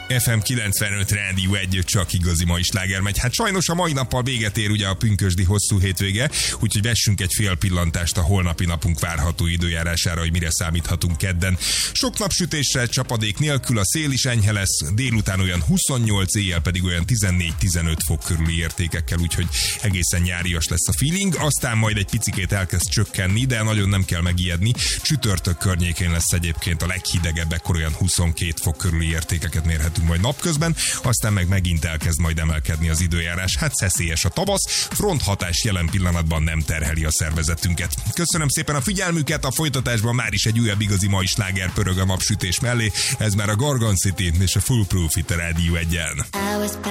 FM 95 Rádió 1, csak igazi mai sláger megy. Hát sajnos a mai nappal véget ér ugye a pünkösdi hosszú hétvége, úgyhogy vessünk egy fél pillantást a holnapi napunk várható időjárására, hogy mire számíthatunk kedden. Sok napsütéssel, csapadék nélkül, a szél is enyhe lesz, délután olyan 28, éjjel pedig olyan 14-15 fok körüli értékekkel, úgyhogy egészen nyárias lesz a feeling, aztán majd egy picikét elkezd csökkenni, de nagyon nem kell megijedni. Csütörtök környékén lesz egyébként a leghidegebb, ekkor olyan 22 fok körüli értékeket mérhetünk majd napközben, aztán meg megint elkezd majd emelkedni az időjárás. Hát szeszélyes a tavasz, fronthatás jelen pillanatban nem terheli a szervezetünket. Köszönöm szépen a figyelmüket, a folytatásban már is egy újabb igazi mai sláger pörög a napsütés mellé, ez már a Gorgon City és a Foolproof itt a Rádió 1-en.